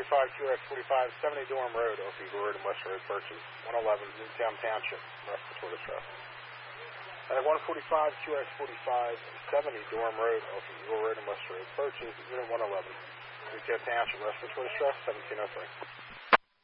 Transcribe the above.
QX45, 70 Durham Road, Oak Eagle Road, and West Road, Birches. 111, Newtown Township, respiratory distress. At 145 QX45, 70 Durham Road, Oak Eagle Road, and West Road, Birches. Unit 111, Newtown Township, respiratory distress, 1703.